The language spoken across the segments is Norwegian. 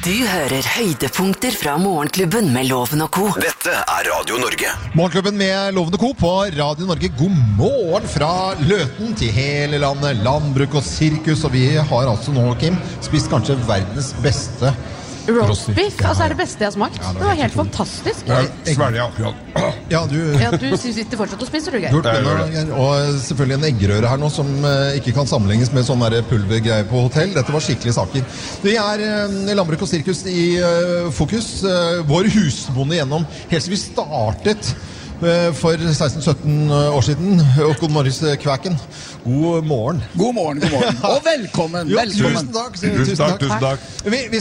Du hører høydepunkter fra Morgenklubben med Loven og Co. Dette Radio Norge. Morgenklubben med Loven og Co. på Radio Norge. God morgen fra Løten til hele landet. Landbruk og sirkus. Og vi har altså nå, Kim, spist kanskje verdens beste roastbiff, altså det beste jeg har smakt. Det var helt fantastisk. Sverige akkurat. Ja, du sitter fortsatt og spiser, du, Geir. Og selvfølgelig en eggerøre her nå som ikke kan sammenlignes med sånn pulvergreier på hotell. Dette var skikkelige saker. Vi landbruk og sirkus i fokus. Vår husbonde gjennom helt siden vi startet for 16-17 år siden. Håkon Morris Kvæken. God morgen. God morgen. Og velkommen. Tusen takk. Tusen takk. Det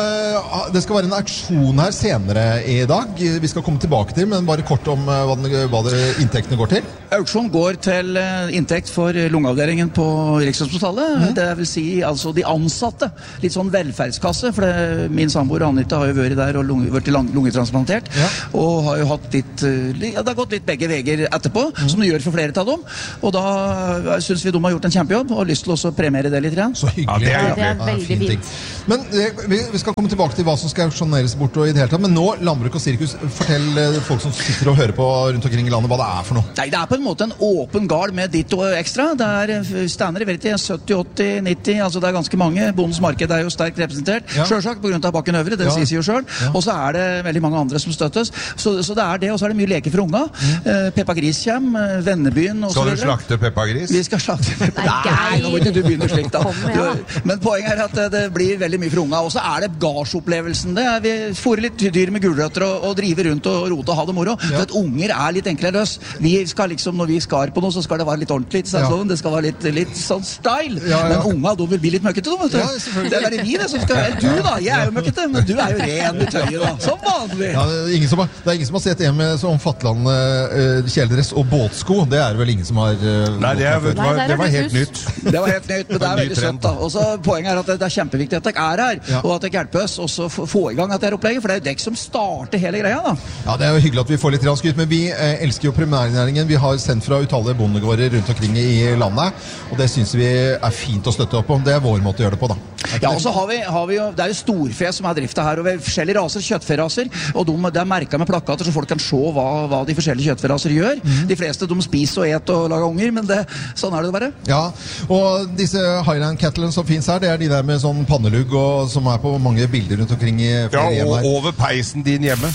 skal være en aksjon her senere i dag. Vi skal komme tilbake til, men bare kort om hva inntektene går til. Auksjon går til inntekt for lungeavdelingen på Rikshospitalet. Det vil si altså de ansatte. Litt sånn velferdskasse, for min samboer Anita har jo vært der og vært lungetransplantert. Ja. Og har jo hatt litt... det har gått litt begge veger etterpå, som det gjør for flere av dem. Og da synes vi de har gjort en kjempejobb, og har lyst til å premiere det litt. Så hyggelig. Ja, det er veldig fint. Men vi skal komme tilbake til hva som skal auksjoneres bort og i det hele tatt. Men nå, landbruk og sirkus, fortell folk som sitter og hører på rundt omkring i landet hva det er for noe. Nei, det er på en måte en åpen gard med ditt og ekstra. Det er stannere, vet jeg, 70, 80, 90, altså det er ganske mange. Bondens marked er jo sterkt representert. Ja. Selvsagt, på grunn av Bakken Øvre, det sier jo selv. Ja. Og så er det veldig mange andre som støttes. Så det er det, og så er det mye leker for unga. Peppa Gris kommer, Vennebyen og så videre. Skal du slakte Peppa Gris? Vi skal slakte Peppa Gris. Nei, nå må ikke du begynne slikt da. Men poenget er at det blir veldig mye for unga. Og så er det garsopplevelsen. Vi får litt dyr med gulrøtter og driver rundt og rote og ha det moro. For at unger er litt enklere løs. Vi skal liksom, når vi skar på noe, så skal det være litt ordentlig. Det skal være litt sånn style. Men unga, de vil bli litt møkkete, vet du. Det er bare vi det som skal være. Du da, jeg er jo møkkete, men du er jo ren i tøyet da. Som vanlig. Ja, det er ingen som har sett en med sånn Fatland kjeledress og båtsko. Det er vel ingen som har... Nei, det var helt nytt. Det var helt nytt, men det er veldig søtt da. Og så poenget er at det er kjempeviktig at dere er her, og at dere hjelper oss også få i gang dette opplegget, for det er jo dere som starter hele greia da. Ja, det er jo hyggelig at vi får litt skryt, men vi elsker jo primærnæringen. Vi har sendt fra utallige bondegårder rundt omkring i landet, og det synes vi er fint å støtte opp om. Det er vår måte å gjøre det på da. Ja, og så har vi jo, det er jo storfe som er driftet her, og vi har forskjellige raser, kjøttferaser, og det er merket med plakater så folk kan se hva de forskjellige kjøttferaser gjør. De fleste, de spiser og et og lager unger, men sånn er det bare. Ja, og disse Highland Cattle som finnes her, det er de der med sånn pannelugg og som er på mange bilder rundt omkring i flere hjem her. Ja, og over peisen din hjemme.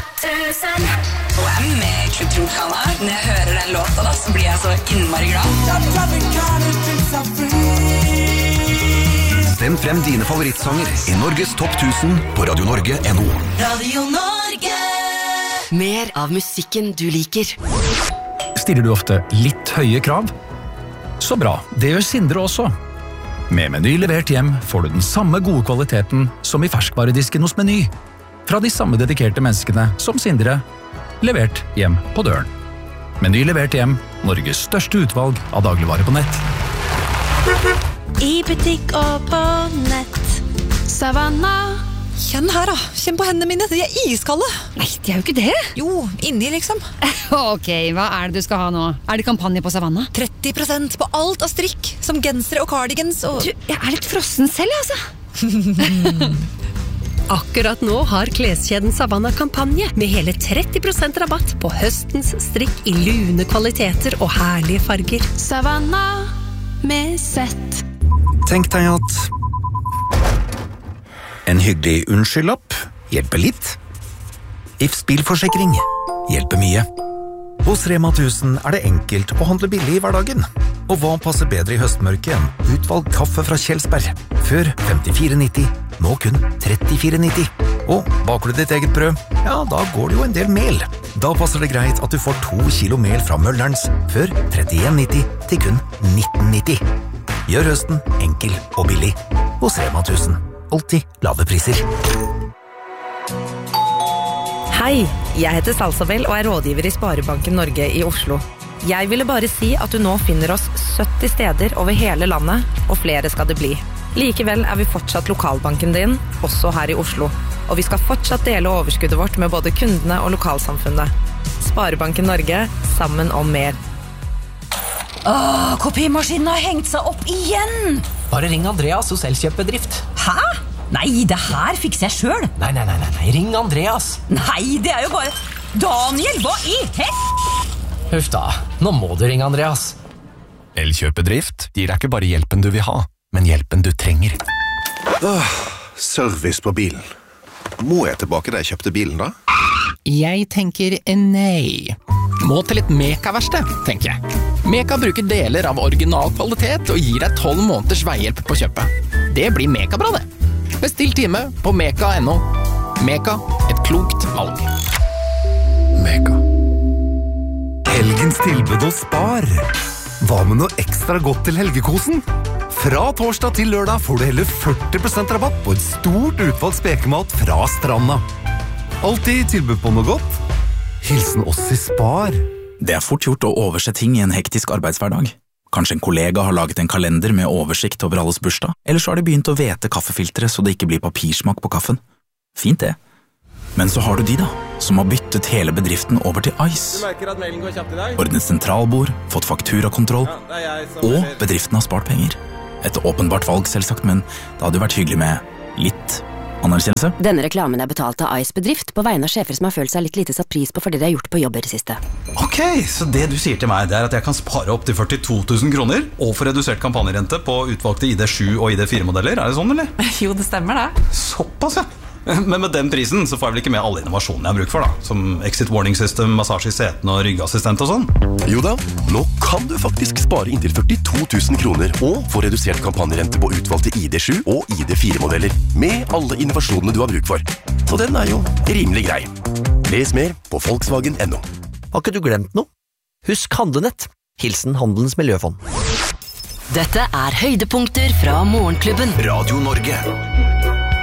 Og jeg er med utrolig. Når jeg hører den låta da, så blir jeg så innmari glad. Stem frem dine favorittsanger i Norges topp 1000 på radionorge.no. Radio Norge. Mer av musikken du liker. Stiller du ofte litt høye krav? Så bra, det gjør Sindre også. Med Meny levert hjem får du den samme gode kvaliteten som i ferskvaredisken hos Meny. Fra de samme dedikerte menneskene som Sindre, levert hjem på døren. Meny levert hjem, Norges største utvalg av dagligvarer på nett. I butikk og på nett. Savanna. Kjenn her da, kjenn på hendene mine, de er iskalde. Nei, de er jo ikke det. Jo, inni liksom. Ok, hva er det du skal ha nå? Er det kampanje på Savanna? 30% på alt av strikk, som gensere og cardigans og... Du, jeg er litt frossen selv, altså. Akkurat nå har kleskjeden Savanna kampanje med hele 30% rabatt på høstens strikk i lune kvaliteter og herlige farger. Savanna med sett. Tenk deg at en hyggelig unnskyldlapp hjelper litt. Ifs bilforsikring hjelper mye. Hos Rema 1000 er det enkelt å handle billig i hverdagen. Og hva passer bedre i høstmørket enn utvalgt kaffe fra Kjelsberg? Før 54,90, nå kun 34,90. Og baker du ditt eget brød? Ja, da går det jo en del mel. Da passer det greit at du får 2 kilo mel fra Møllerens, før 31,90 til kun 19,90. Gjør høsten enkel og billig. Hos Rema 1000. Alltid lave priser. Hei, jeg heter Salsabel og er rådgiver i Sparebanken Norge i Oslo. Jeg ville bare si at du nå finner oss 70 steder over hele landet, og flere skal det bli. Likevel er vi fortsatt lokalbanken din, også her i Oslo. Og vi skal fortsatt dele overskuddet vårt med både kundene og lokalsamfunnet. Sparebanken Norge, sammen om mer. Kopimaskinen har hengt seg opp igjen! Bare ring Andreas hos Elkjøpbedrift. Hæ? Nei, det her fikser jeg selv. Nei, ring Andreas. Nei, det jo bare... Daniel, hva Huff da, nå må du ringe Andreas. Elkjøpedrift gir deg ikke bare hjelpen du vil ha, men hjelpen du trenger. Service på bilen. Må jeg tilbake da jeg kjøpte bilen da? Jeg tenker nei. Må til et Meka-verksted, tenker jeg. Meka bruker deler av original kvalitet og gir deg 12 måneders veihjelp på kjøpet. Det blir Meka-bra det. Bestill time på meka.no. Meka, et klokt valg. Meka. Helgens tilbud hos Spar. Hva med noe ekstra godt til helgekosen? Fra torsdag til lørdag får du hele 40% rabatt på et stort utvalg spekemat fra stranda. Alltid tilbud på noe godt. Hilsen oss i Spar. Det fort gjort å overse ting i en hektisk arbeidshverdag. Kanskje en kollega har laget en kalender med oversikt over alles bursdag, eller så har de begynt å vete kaffefilteret så det ikke blir papirsmak på kaffen. Fint det. Men så har du de da, som har byttet hele bedriften over til Ice. Du merker at mailen går kjapt i dag? Ordnet sentralbord, fått fakturakontroll, og bedriften har spart penger. Et åpenbart valg selvsagt, men det hadde jo vært hyggelig med litt anerkjennelse. Denne reklamen betalt av Ice bedrift på vegne av sjefer som har følt seg litt lite satt pris på fordi de har gjort på jobber det siste. Ok, så det du sier til meg det at jeg kan spare opp til 42 000 kroner og få redusert kampanjerente på utvalgte ID7 og ID4-modeller, det sånn, eller? Jo, det stemmer det. Såpass, ja. Men med den prisen så får jeg vel ikke med alle innovasjonene jeg har bruk for da, som exit warning system, massasje i seten og ryggassistent og sånn? Jo da, nå kan du faktisk spare inntil 42 000 kroner og få redusert kampanjerente på utvalgte ID7 og ID4-modeller med alle innovasjonene du har bruk for. Så den jo rimelig grei. Les mer på Volkswagen.no. Har ikke du glemt noe? Husk Handlenett. Hilsen Handelens Miljøfond. Dette høydepunkter fra Morgenklubben. Radio Norge.